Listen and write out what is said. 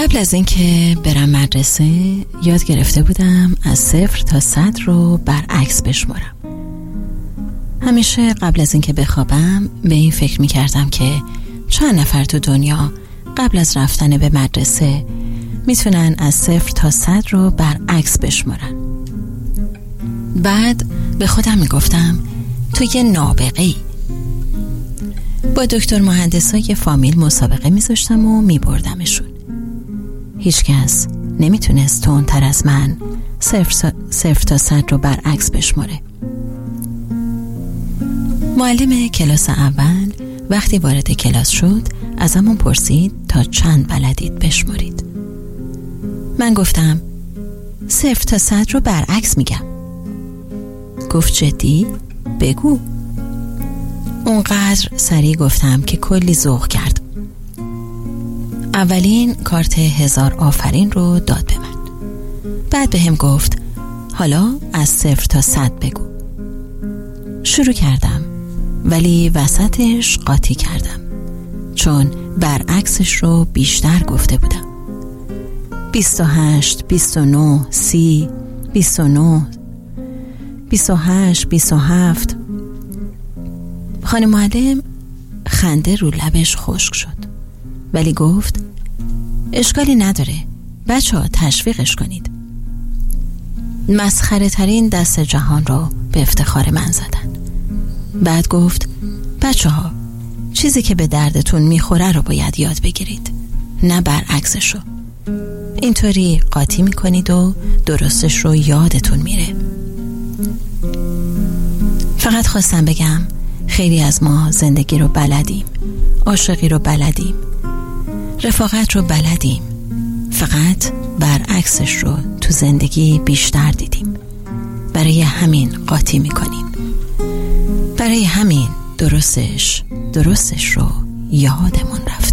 قبل از اینکه برم مدرسه یاد گرفته بودم از 0 تا 100 رو برعکس بشمارم. همیشه قبل از اینکه بخوابم به این فکر می‌کردم که چند نفر تو دنیا قبل از رفتن به مدرسه میتونن از 0 تا 100 رو برعکس بشمارن. بعد به خودم میگفتم تو یه نابغه‌ای. با دکتر مهندسای فامیل مسابقه میذاشتم و میبردمشون. هیچ کس نمیتونست تندتر از من 0 تا 100 رو برعکس بشماره. معلم کلاس اول وقتی وارد کلاس شد ازمون پرسید تا چند بلدید بشمارید. من گفتم 0 تا 100 رو برعکس میگم. گفت جدی؟ بگو. اونقدر سریع گفتم که کلی ذوق کرد. اولین کارت 1000 آفرین رو داد به من. بعد به هم گفت حالا از 0 تا 100 بگو. شروع کردم ولی وسطش قاطی کردم چون برعکسش رو بیشتر گفته بودم. 28 29 30 29 28 27. خانم معلم خنده رو لبش خشک شد ولی گفت اشکالی نداره، بچه‌ها تشویقش کنید. مسخره ترین دست جهان رو به افتخار من زدن. بعد گفت بچه‌ها چیزی که به دردتون میخوره رو باید یاد بگیرید، نه برعکسشو. اینطوری قاطی میکنید و درستش رو یادتون میره. فقط خواستم بگم خیلی از ما زندگی رو بلدیم، عاشقی رو بلدیم، رفاقت رو بلدیم، فقط برعکسش رو تو زندگی بیشتر دیدیم. برای همین قاطی میکنیم، برای همین درستش رو یادمون رفت.